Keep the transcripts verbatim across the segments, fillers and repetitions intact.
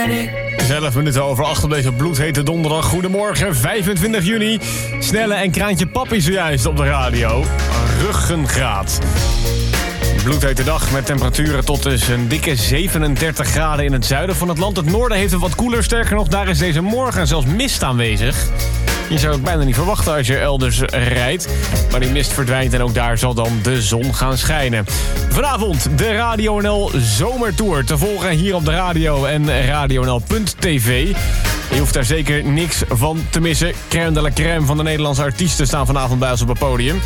ik. elf minuten over acht op deze bloedhete donderdag. Goedemorgen, vijfentwintig juni. Snelle en Kraantje Papi zojuist op de radio. Ruggengraat. Bloedhete dag met temperaturen tot dus een dikke zevenendertig graden in het zuiden van het land. Het noorden heeft het wat koeler. Sterker nog, daar is deze morgen zelfs mist aanwezig. Je zou het bijna niet verwachten als je elders rijdt. Maar die mist verdwijnt en ook daar zal dan de zon gaan schijnen. Vanavond de Radio N L Zomertour te volgen hier op de radio en radio n l punt t v. Je hoeft daar zeker niks van te missen. Crème de la crème van de Nederlandse artiesten staan vanavond bij ons op het podium.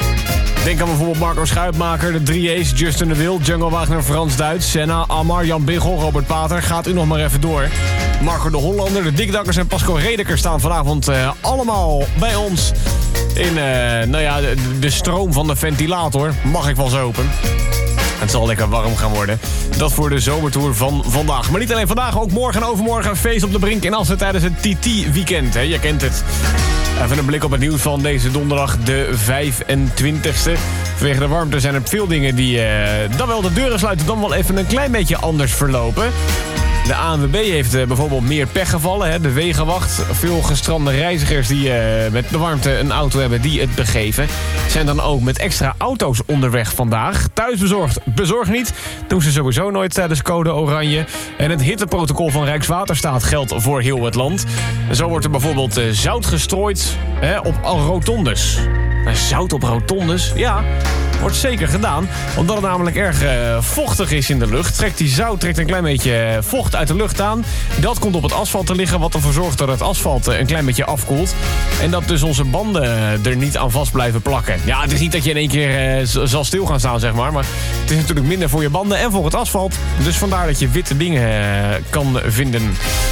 Denk aan bijvoorbeeld Marco Schuitmaker, de drie A's, Justin de Wild, Django Wagner, Frans Duits, Senna, Ammar, Jan Biggel, Robert Pater. Gaat u nog maar even door. Marco de Hollander, de Dikdakkers en Pasco Redeker staan vanavond uh, allemaal bij ons in uh, nou ja, de, de stroom van de ventilator. Mag ik wel eens open. Het zal lekker warm gaan worden. Dat voor de zomertour van vandaag. Maar niet alleen vandaag, ook morgen en overmorgen een feest op de Brink in Assen tijdens het T T-weekend. Je kent het. Even een blik op het nieuws van deze donderdag, de vijfentwintigste. Vanwege de warmte zijn er veel dingen die uh, dan wel de deuren sluiten, dan wel even een klein beetje anders verlopen. De A N W B heeft uh, bijvoorbeeld meer pech gevallen, hè, de wegenwacht. Veel gestrande reizigers die uh, met de warmte een auto hebben die het begeven. Zijn dan ook met extra auto's onderweg vandaag. Thuisbezorgd, bezorg niet. Doen ze sowieso nooit tijdens code oranje. En het hitteprotocol van Rijkswaterstaat geldt voor heel het land. Zo wordt er bijvoorbeeld uh, zout gestrooid hè, op rotondes. Uh, zout op rotondes? Ja, wordt zeker gedaan. Omdat het namelijk erg uh, vochtig is in de lucht. Trekt die zout trekt een klein beetje vocht uit de lucht aan. Dat komt op het asfalt te liggen, wat ervoor zorgt dat het asfalt een klein beetje afkoelt. En dat dus onze banden er niet aan vast blijven plakken. Ja, het is niet dat je in één keer uh, zal stil gaan staan, zeg maar. Maar het is natuurlijk minder voor je banden en voor het asfalt. Dus vandaar dat je witte dingen uh, kan vinden.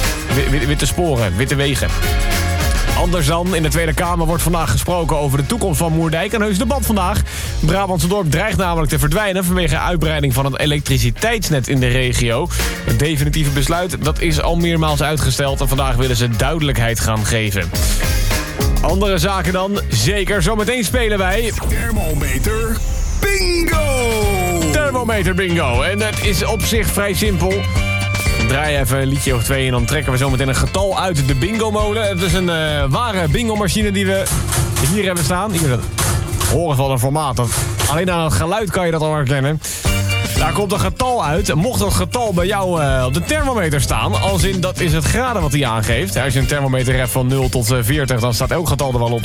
W- witte sporen, witte wegen. Anders dan, in de Tweede Kamer wordt vandaag gesproken over de toekomst van Moerdijk. Een heus debat vandaag. Brabantse dorp dreigt namelijk te verdwijnen vanwege uitbreiding van het elektriciteitsnet in de regio. Het definitieve besluit dat is al meermaals uitgesteld en vandaag willen ze duidelijkheid gaan geven. Andere zaken dan, zeker. Zometeen spelen wij... Thermometer bingo! Thermometer bingo. En dat is op zich vrij simpel. Draai even een liedje of twee en dan trekken we zo meteen een getal uit de bingo-molen. Het is een uh, ware bingo-machine die we hier hebben staan. Hier, horen van een formaat. Dat, alleen aan het geluid kan je dat al herkennen. Daar komt een getal uit. Mocht dat getal bij jou uh, op de thermometer staan, als in dat is het graden wat hij aangeeft. Als je een thermometer hebt van nul tot veertig, dan staat elk getal er wel op.